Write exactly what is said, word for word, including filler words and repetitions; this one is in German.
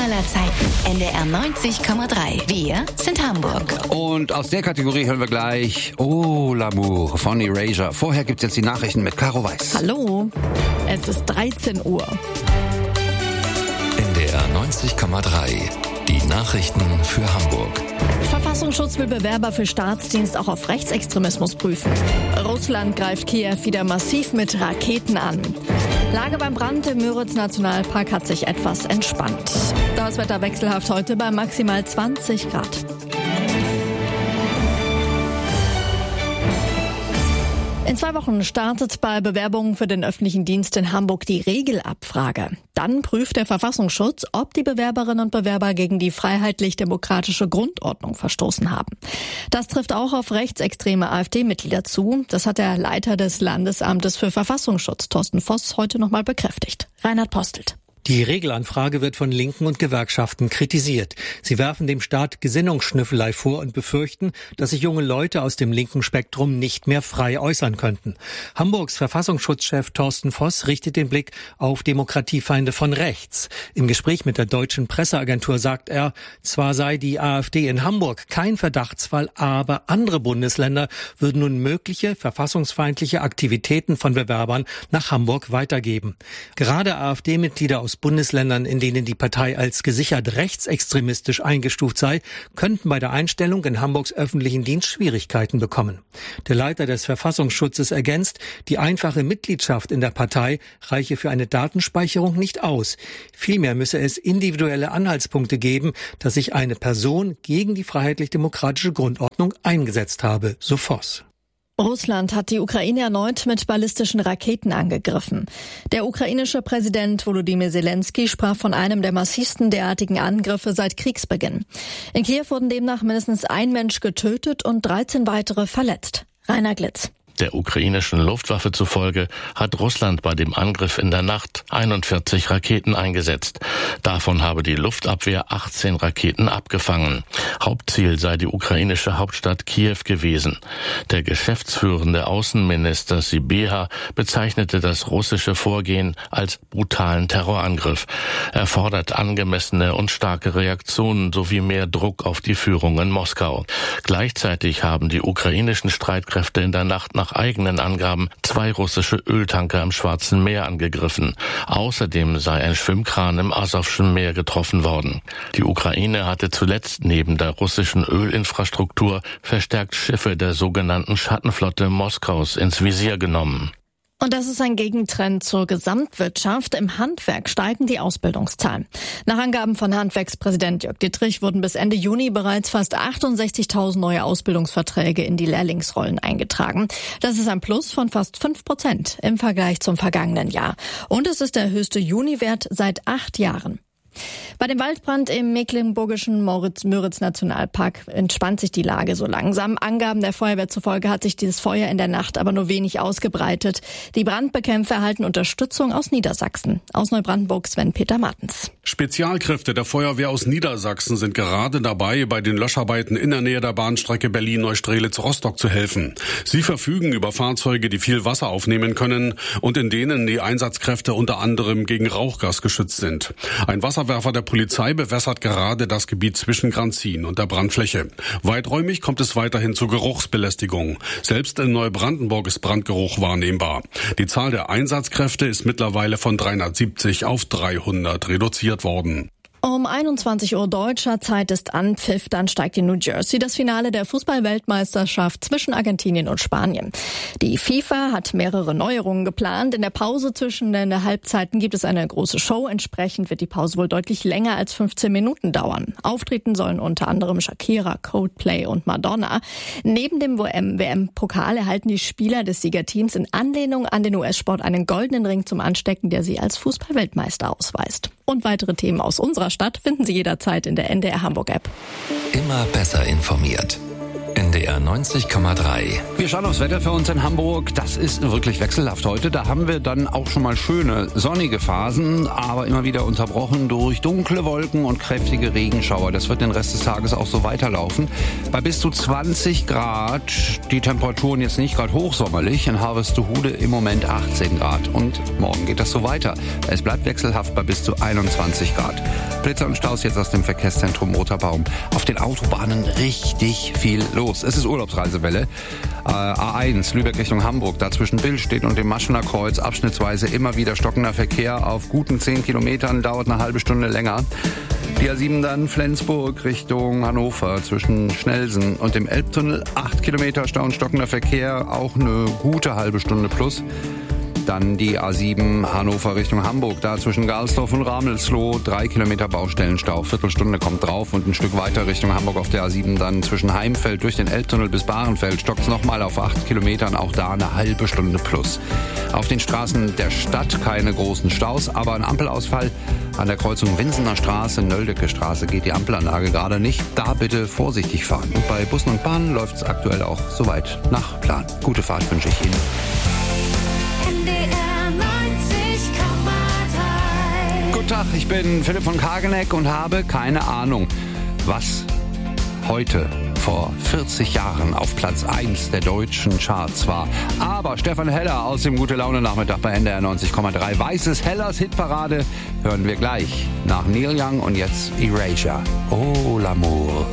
aller Zeiten. N D R neunzig Komma drei. Wir sind Hamburg. Und aus der Kategorie hören wir gleich Oh, L'amour von Erasure. Vorher gibt's jetzt die Nachrichten mit Caro Weiß. Hallo, es ist dreizehn Uhr. N D R neunzig Komma drei. Die Nachrichten für Hamburg. Verfassungsschutz will Bewerber für Staatsdienst auch auf Rechtsextremismus prüfen. Russland greift Kiew wieder massiv mit Raketen an. Lage beim Brand im Müritz-Nationalpark hat sich etwas entspannt. Das Wetter wechselhaft heute bei maximal zwanzig Grad. In zwei Wochen startet bei Bewerbungen für den öffentlichen Dienst in Hamburg die Regelabfrage. Dann prüft der Verfassungsschutz, ob die Bewerberinnen und Bewerber gegen die freiheitlich-demokratische Grundordnung verstoßen haben. Das trifft auch auf rechtsextreme AfD-Mitglieder zu. Das hat der Leiter des Landesamtes für Verfassungsschutz, Thorsten Voss, heute nochmal bekräftigt. Reinhard Postelt. Die Regelanfrage wird von Linken und Gewerkschaften kritisiert. Sie werfen dem Staat Gesinnungsschnüffelei vor und befürchten, dass sich junge Leute aus dem linken Spektrum nicht mehr frei äußern könnten. Hamburgs Verfassungsschutzchef Thorsten Voss richtet den Blick auf Demokratiefeinde von rechts. Im Gespräch mit der deutschen Presseagentur sagt er, zwar sei die AfD in Hamburg kein Verdachtsfall, aber andere Bundesländer würden nun mögliche verfassungsfeindliche Aktivitäten von Bewerbern nach Hamburg weitergeben. Gerade AfD-Mitglieder aus Bundesländern, in denen die Partei als gesichert rechtsextremistisch eingestuft sei, könnten bei der Einstellung in Hamburgs öffentlichen Dienst Schwierigkeiten bekommen. Der Leiter des Verfassungsschutzes ergänzt, die einfache Mitgliedschaft in der Partei reiche für eine Datenspeicherung nicht aus. Vielmehr müsse es individuelle Anhaltspunkte geben, dass sich eine Person gegen die freiheitlich-demokratische Grundordnung eingesetzt habe, so Voss. Russland hat die Ukraine erneut mit ballistischen Raketen angegriffen. Der ukrainische Präsident Volodymyr Zelensky sprach von einem der massivsten derartigen Angriffe seit Kriegsbeginn. In Kiew wurden demnach mindestens ein Mensch getötet und dreizehn weitere verletzt. Rainer Glitz. Der ukrainischen Luftwaffe zufolge hat Russland bei dem Angriff in der Nacht einundvierzig Raketen eingesetzt. Davon habe die Luftabwehr achtzehn Raketen abgefangen. Hauptziel sei die ukrainische Hauptstadt Kiew gewesen. Der geschäftsführende Außenminister Sybiha bezeichnete das russische Vorgehen als brutalen Terrorangriff. Er fordert angemessene und starke Reaktionen sowie mehr Druck auf die Führung in Moskau. Gleichzeitig haben die ukrainischen Streitkräfte in der Nacht nach Nach eigenen Angaben zwei russische Öltanker im Schwarzen Meer angegriffen. Außerdem sei ein Schwimmkran im Asowschen Meer getroffen worden. Die Ukraine hatte zuletzt neben der russischen Ölinfrastruktur verstärkt Schiffe der sogenannten Schattenflotte Moskaus ins Visier genommen. Und das ist ein Gegentrend zur Gesamtwirtschaft. Im Handwerk steigen die Ausbildungszahlen. Nach Angaben von Handwerkspräsident Jörg Dittrich wurden bis Ende Juni bereits fast achtundsechzigtausend neue Ausbildungsverträge in die Lehrlingsrollen eingetragen. Das ist ein Plus von fast fünf Prozent im Vergleich zum vergangenen Jahr. Und es ist der höchste Juniwert seit acht Jahren. Bei dem Waldbrand im mecklenburgischen Müritz-Nationalpark entspannt sich die Lage so langsam. Angaben der Feuerwehr zufolge hat sich dieses Feuer in der Nacht aber nur wenig ausgebreitet. Die Brandbekämpfer erhalten Unterstützung aus Niedersachsen. Aus Neubrandenburg Sven-Peter Martens. Spezialkräfte der Feuerwehr aus Niedersachsen sind gerade dabei, bei den Löscharbeiten in der Nähe der Bahnstrecke Berlin-Neustrelitz-Rostock zu helfen. Sie verfügen über Fahrzeuge, die viel Wasser aufnehmen können und in denen die Einsatzkräfte unter anderem gegen Rauchgas geschützt sind. Ein Wasserwerfer der Polizei bewässert gerade das Gebiet zwischen Granzin und der Brandfläche. Weiträumig kommt es weiterhin zu Geruchsbelästigung. Selbst in Neubrandenburg ist Brandgeruch wahrnehmbar. Die Zahl der Einsatzkräfte ist mittlerweile von dreihundertsiebzig auf dreihundert reduziert worden. Um einundzwanzig Uhr deutscher Zeit ist Anpfiff, dann steigt in New Jersey das Finale der Fußball-Weltmeisterschaft zwischen Argentinien und Spanien. Die FIFA hat mehrere Neuerungen geplant. In der Pause zwischen den Halbzeiten gibt es eine große Show. Entsprechend wird die Pause wohl deutlich länger als fünfzehn Minuten dauern. Auftreten sollen unter anderem Shakira, Coldplay und Madonna. Neben dem W M-Pokal erhalten die Spieler des Siegerteams in Anlehnung an den U S-Sport einen goldenen Ring zum Anstecken, der sie als Fußball-Weltmeister ausweist. Und weitere Themen aus unserer Stadt finden Sie jederzeit in der N D R Hamburg App. Immer besser informiert. N D R neunzig Komma drei. Wir schauen aufs Wetter für uns in Hamburg. Das ist wirklich wechselhaft heute. Da haben wir dann auch schon mal schöne sonnige Phasen, aber immer wieder unterbrochen durch dunkle Wolken und kräftige Regenschauer. Das wird den Rest des Tages auch so weiterlaufen. Bei bis zu zwanzig Grad, die Temperaturen jetzt nicht gerade hochsommerlich. In Harvestehude im Moment achtzehn Grad. Und morgen geht das so weiter. Es bleibt wechselhaft bei bis zu einundzwanzig Grad. Blitzer und Staus jetzt aus dem Verkehrszentrum Roter Baum. Auf den Autobahnen richtig viel los. Es ist Urlaubsreisewelle. Äh, A eins, Lübeck Richtung Hamburg, da zwischen Billstedt und dem Maschener Kreuz abschnittsweise immer wieder stockender Verkehr. Auf guten zehn Kilometern dauert eine halbe Stunde länger. Die A sieben dann Flensburg Richtung Hannover zwischen Schnelsen und dem Elbtunnel. Acht Kilometer Stau und stockender Verkehr, auch eine gute halbe Stunde plus. Dann die A sieben Hannover Richtung Hamburg, da zwischen Galsdorf und Ramelsloh, drei Kilometer Baustellenstau, Viertelstunde kommt drauf und ein Stück weiter Richtung Hamburg auf der A sieben dann zwischen Heimfeld durch den Elbtunnel bis Bahrenfeld, stockt's nochmal auf acht Kilometern, auch da eine halbe Stunde plus. Auf den Straßen der Stadt keine großen Staus, aber ein Ampelausfall an der Kreuzung Winsener Straße, Nöldecke Straße geht die Ampelanlage gerade nicht, da bitte vorsichtig fahren. Und bei Bussen und Bahnen läuft's aktuell auch soweit nach Plan. Gute Fahrt wünsche ich Ihnen. Guten Tag, ich bin Philipp von Kageneck und habe keine Ahnung, was heute vor vierzig Jahren auf Platz eins der deutschen Charts war. Aber Stefan Heller aus dem Gute-Laune-Nachmittag bei N D R neunzig Komma drei weiß es. Hellers Hitparade hören wir gleich nach Neil Young und jetzt Erasure. Oh, l'amour.